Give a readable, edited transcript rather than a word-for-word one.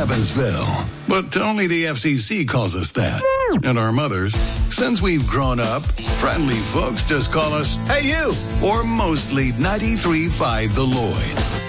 Evansville. But only the FCC calls us that. And our mothers, since we've grown up, friendly folks just call us, "Hey, you!" Or mostly 93.5 The Lloyd.